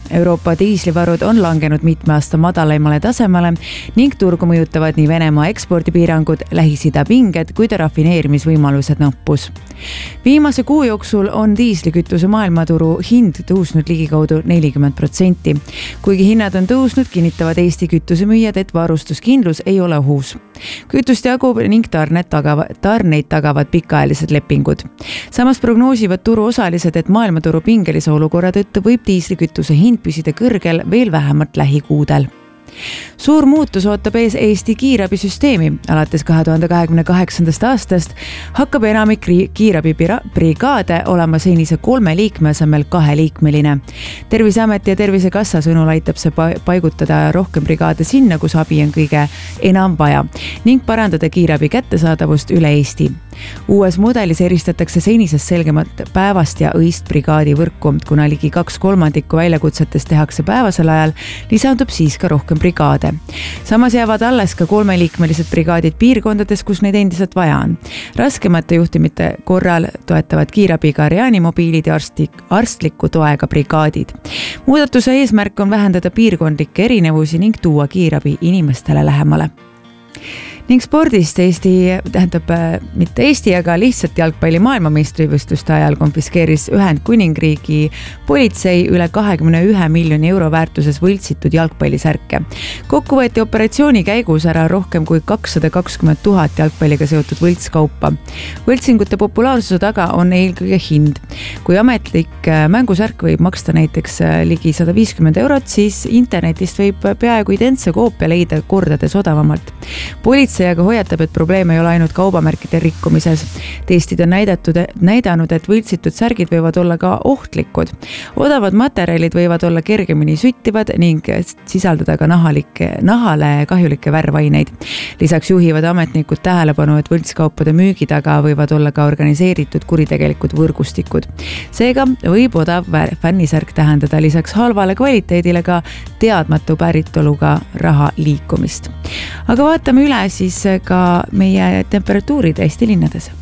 Euroopa diislivarud on langenud mitme aasta madalaimale tasemele ning turgu mõjutavad nii Venemaa ekspordipiirangud, Lähis-Ida pinged kui rafineerimisvõimalused nappus. Viimase kuu jooksul on diislikütuse maailmaturu hind tõusnud ligikaudu 40%. Kuigi hinnad on tõusnud, kinnitavad Eesti kütusemüüjad, et varustuskindlus ei ole ohus. Kütust jagub ning tarneid tagavad pikaajalised lepingud. Samas prognoosivad turuosalised, et maailmaturu pingelise olukorra tõttu võib diislikütuse hind püsida kõrgel veel vähemalt lähikuudel. Suur muutus ootab ees Eesti kiirabisüsteemi. Alates 2028. aastast hakkab enamik kiirabibrigaade olema senise 3 liikme asemel 2-liikmeline. Terviseameti ja Tervisekassa sõnul aitab see paigutada rohkem brigaade sinna, kus abi on kõige enam vaja ning parandada kiirabi kättesaadavust üle Eesti. Uues mudelis eristatakse senisest selgemalt päevast ja õist brigaadi võrku, kuna ligi 2/3 väljakutsetest tehakse päevasel ajal, lisandub siis ka rohkem brigaade. Samas jäävad alles ka 3-liikmelised brigaadid piirkondades, kus neid endiselt vaja on. Raskemate juhtumite korral toetavad kiirabiga reanimobiilid ja arstliku toega brigaadid. Muudatuse eesmärk on vähendada piirkondlikke erinevusi ning tuua kiirabi inimestele lähemale. Ning spordist mitte Eesti, aga lihtsalt jalgpalli maailmameistrivõistluste ajal konfiskeeris Ühendkuningriigi politsei üle 21 miljoni euro väärtuses võltsitud jalgpallisärke. Kokku võeti operatsiooni käigus ära rohkem kui 220 000 jalgpalliga seotud võltskaupa. Võltsingute populaarsuse taga on eelkõige hind. Kui ametlik mängusärk võib maksta näiteks ligi 150 €, siis internetist võib peaaegu identse koopia leida kordades odavamalt. Politsei aga hoiatab, et probleem ei ole ainult kaubamärkide rikkumises. Testid on näidanud, et võltsitud särgid võivad olla ka ohtlikud. Odavad materjalid võivad olla kergemini süttivad ning sisaldada ka nahale kahjulikke värvaineid. Lisaks juhivad ametnikud tähelepanu, et võltskaupade müügi taga võivad olla ka organiseeritud kuritegelikud võrgustikud. Seega võib odav fännisärk tähendada lisaks halvale kvaliteedile ka teadmatu päritoluga raha liikumist. Aga vaatame üle siis ka meie temperatuurid Eesti linnades.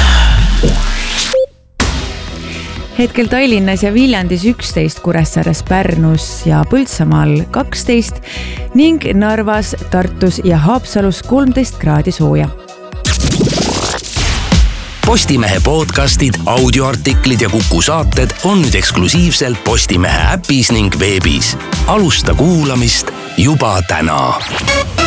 Hetkel Tallinnas ja Viljandis 11, Kuressaares, Pärnus ja Põltsamaal 12 ning Narvas, Tartus ja Haapsalus 13 kraadi sooja. Postimehe podcastid, audioartiklid ja Kuku saated on nüüd eksklusiivselt Postimehe äpis ning veebis. Alusta kuulamist juba täna.